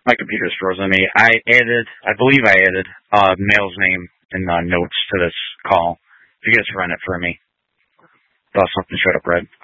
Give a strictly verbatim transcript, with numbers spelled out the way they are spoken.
My computer's frozen me. I added, I believe I added, uh, Mail's name in the notes to this call. If you guys run it for me. Thought something showed up red.